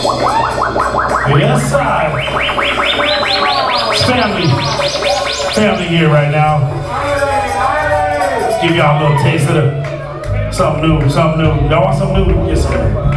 Yes, sir. It's family here right now. Give y'all a little taste of something new. Y'all want something new? Yes, sir.